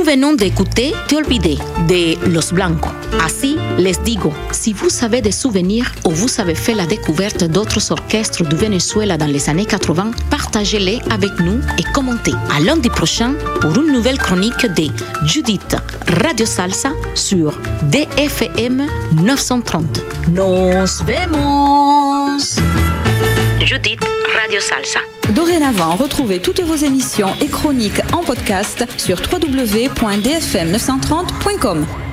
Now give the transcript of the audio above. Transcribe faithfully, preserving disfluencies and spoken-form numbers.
venons d'écouter Te Olvidé de Los Blancos. Así les digo, si vous avez des souvenirs ou vous avez fait la découverte d'autres orchestres du Venezuela dans les années quatre-vingts, partagez-les avec nous et commentez. À lundi prochain pour une nouvelle chronique de Judith Radio Salsa sur D F M neuf cent trente. Nos vemos! Judith Radio Salsa. Dorénavant, retrouvez toutes vos émissions et chroniques en podcast sur w w w point d f m neuf cent trente point com.